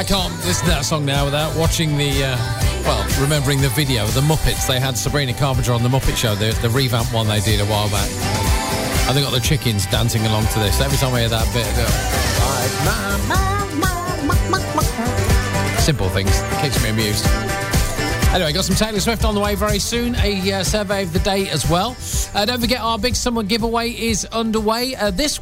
can't listen to that song now without watching remembering the video of the Muppets. They had Sabrina Carpenter on the Muppet Show, the revamp one they did a while back. And they got the chickens dancing along to this. Every time I hear that bit, I go, simple things. Keeps me amused. Anyway, got some Taylor Swift on the way very soon. A survey of the day as well. Don't forget, our Big Summer giveaway is underway. This